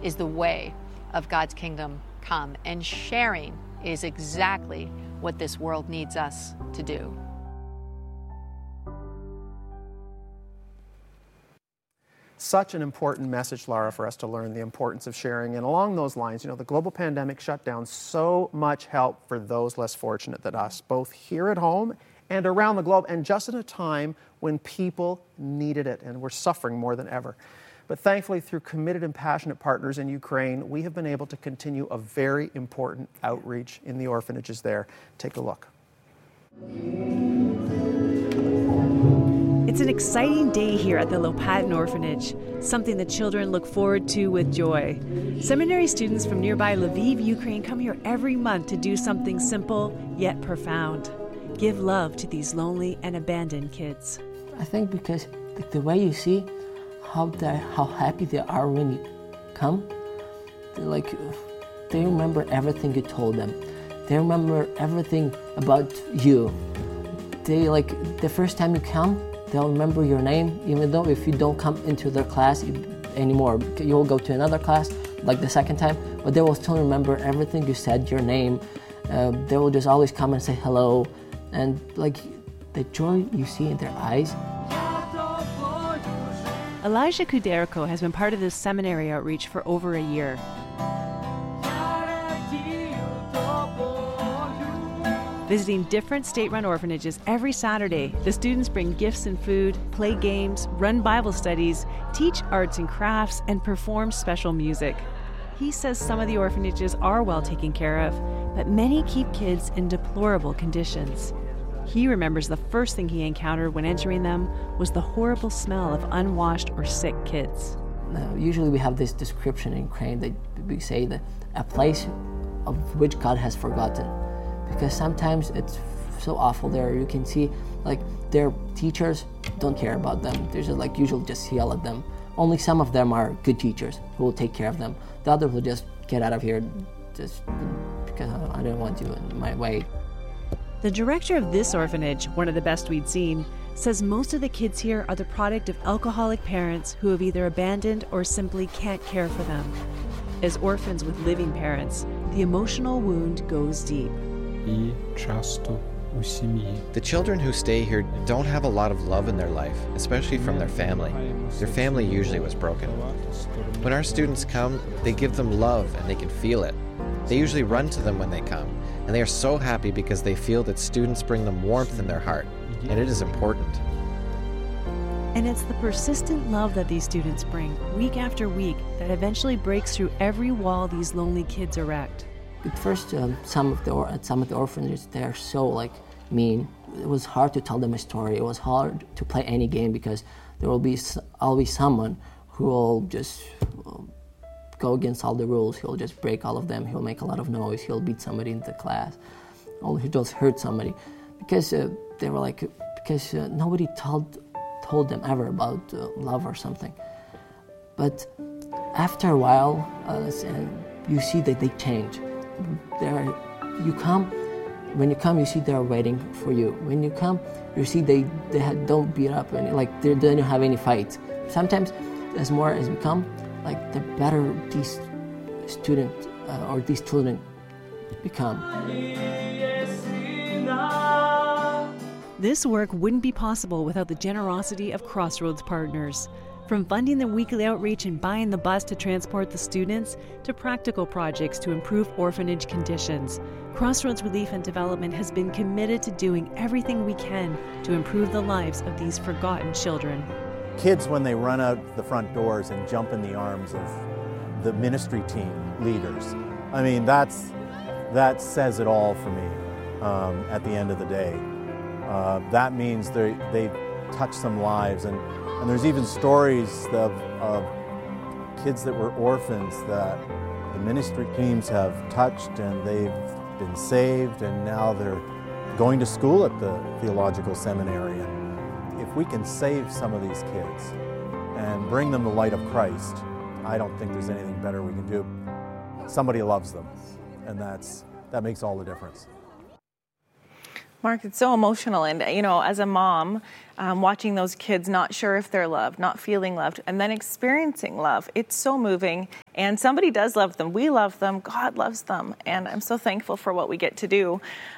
is the way of God's kingdom come. And sharing is exactly what this world needs us to do. Such an important message, Lara, for us to learn the importance of sharing. And along those lines, the global pandemic shut down so much help for those less fortunate than us, both here at home and around the globe, and just at a time when people needed it and were suffering more than ever. But thankfully, through committed and passionate partners in Ukraine, we have been able to continue a very important outreach in the orphanages there. Take a look. It's an exciting day here at the Lopatin Orphanage, something the children look forward to with joy. Seminary students from nearby Lviv, Ukraine come here every month to do something simple yet profound. Give love to these lonely and abandoned kids. I think because the way you see how happy they are when you come, they remember everything you told them. They remember everything about you. They the first time you come, they'll remember your name, even though if you don't come into their class anymore, you'll go to another class like the second time, but they will still remember everything you said, your name. They will just always come and say hello, and the joy you see in their eyes. Elijah Kuderko has been part of this seminary outreach for over a year. Visiting different state-run orphanages every Saturday, the students bring gifts and food, play games, run Bible studies, teach arts and crafts, and perform special music. He says some of the orphanages are well taken care of, but many keep kids in deplorable conditions. He remembers the first thing he encountered when entering them was the horrible smell of unwashed or sick kids. Usually we have this description in Ukraine that we say that a place of which God has forgotten. Because sometimes it's so awful there. You can see their teachers don't care about them. They're just usually just yell at them. Only some of them are good teachers who will take care of them. The others will just get out of here just because I don't want you in my way. The director of this orphanage, one of the best we'd seen, says most of the kids here are the product of alcoholic parents who have either abandoned or simply can't care for them. As orphans with living parents, the emotional wound goes deep. The children who stay here don't have a lot of love in their life, especially from their family. Their family usually was broken. When our students come, they give them love and they can feel it. They usually run to them when they come, and they are so happy because they feel that students bring them warmth in their heart, and it is important. And it's the persistent love that these students bring, week after week, that eventually breaks through every wall these lonely kids erect. At first, some of the orphanages, they're so mean. It was hard to tell them a story. It was hard to play any game because there will be always someone who will just go against all the rules. He'll just break all of them. He'll make a lot of noise. He'll beat somebody in the class, or he'll just hurt somebody because they were because nobody told them ever about love or something. But after a while, you see that they change. When you come, you see they're waiting for you. When you come, you see they don't beat up and they don't have any fights. Sometimes, as more as we come, the better these students or these children become. This work wouldn't be possible without the generosity of Crossroads partners. From funding the weekly outreach and buying the bus to transport the students, to practical projects to improve orphanage conditions, Crossroads Relief and Development has been committed to doing everything we can to improve the lives of these forgotten children. Kids, when they run out the front doors and jump in the arms of the ministry team leaders, that says it all for me at the end of the day. That means they touch some lives, and there's even stories of kids that were orphans that the ministry teams have touched and they've been saved, and now they're going to school at the theological seminary. And if we can save some of these kids and bring them the light of Christ, I don't think there's anything better we can do. Somebody loves them, and that makes all the difference. Mark, it's so emotional. And, you know, as a mom, watching those kids not sure if they're loved, not feeling loved, and then experiencing love, it's so moving. And somebody does love them. We love them. God loves them. And I'm so thankful for what we get to do,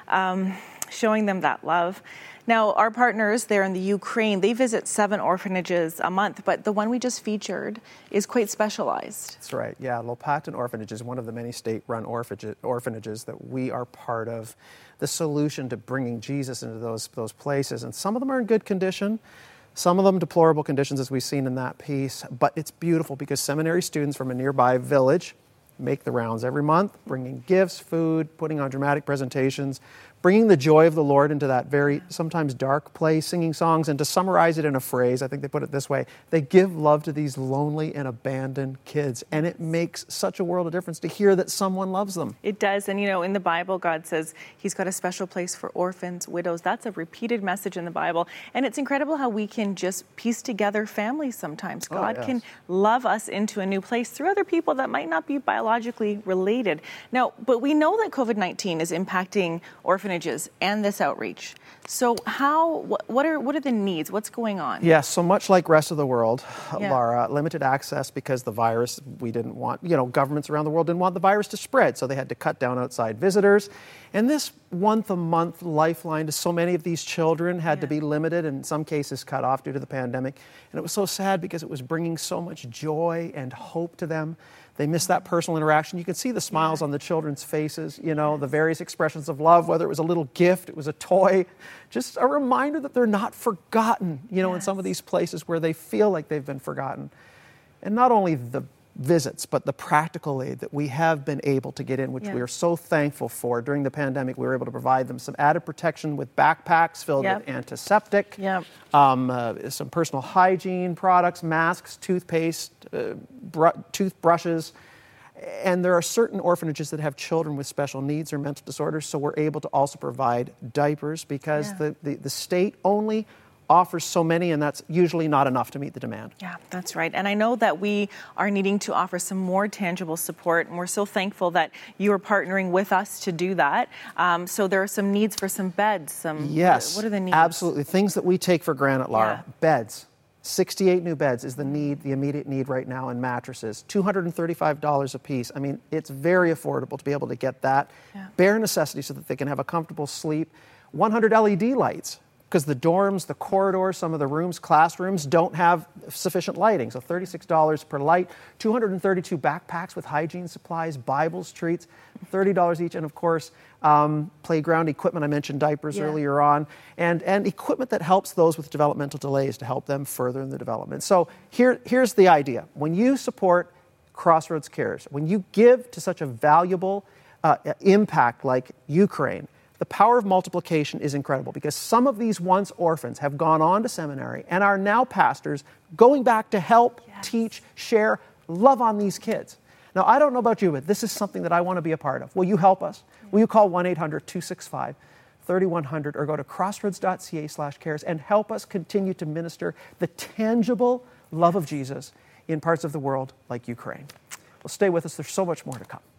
showing them that love. Now, our partners there in the Ukraine, they visit 7 orphanages a month, but the one we just featured is quite specialized. That's right. Yeah, Lopatin Orphanage is one of the many state-run orphanages that we are part of. The solution to bringing Jesus into those places, and some of them are in good condition, some of them deplorable conditions, as we've seen in that piece. But it's beautiful because seminary students from a nearby village make the rounds every month, bringing gifts, food, putting on dramatic presentations, bringing the joy of the Lord into that very sometimes dark place, singing songs. And to summarize it in a phrase, I think they put it this way: they give love to these lonely and abandoned kids. And it makes such a world of difference to hear that someone loves them. It does. And, you know, in the Bible, God says he's got a special place for orphans, widows. That's a repeated message in the Bible. And it's incredible how we can just piece together families sometimes. God can love us into a new place through other people that might not be biologically related. Now, but we know that COVID-19 is impacting orphanages and this outreach. So what are the needs? What's going on? Yes, so much like rest of the world, Laura, limited access because the virus, we didn't want, governments around the world didn't want the virus to spread, so they had to cut down outside visitors. And this once-a-month lifeline to so many of these children had to be limited, and in some cases cut off due to the pandemic. And it was so sad because it was bringing so much joy and hope to them. They missed that personal interaction. You could see the smiles on the children's faces, the various expressions of love, whether it was a little gift, it was a toy, just a reminder that they're not forgotten, in some of these places where they feel like they've been forgotten. And not only the visits, but the practical aid that we have been able to get in, which we are so thankful for. During the pandemic, we were able to provide them some added protection with backpacks filled with antiseptic, some personal hygiene products, masks, toothpaste, toothbrushes. And there are certain orphanages that have children with special needs or mental disorders, so we're able to also provide diapers because the state only offers so many, and that's usually not enough to meet the demand. Yeah, that's right. And I know that we are needing to offer some more tangible support, and we're so thankful that you are partnering with us to do that. So there are some needs for some beds. What are the needs? Absolutely. Things that we take for granted, Laura. Beds. 68 new beds is the immediate need right now, and mattresses. $235 a piece. I mean, it's very affordable to be able to get that. Bare necessity so that they can have a comfortable sleep. 100 LED lights, because the dorms, the corridors, some of the rooms, classrooms don't have sufficient lighting. So $36 per light, 232 backpacks with hygiene supplies, Bibles, treats, $30 each. And of course, playground equipment. I mentioned diapers earlier on, and equipment that helps those with developmental delays to help them further in the development. So here's the idea. When you support Crossroads Cares, when you give to such a valuable impact like Ukraine, the power of multiplication is incredible, because some of these once orphans have gone on to seminary and are now pastors going back to help, teach, share, love on these kids. Now, I don't know about you, but this is something that I want to be a part of. Will you help us? Will you call 1-800-265-3100 or go to crossroads.ca/cares and help us continue to minister the tangible love of Jesus in parts of the world like Ukraine? Well, stay with us. There's so much more to come.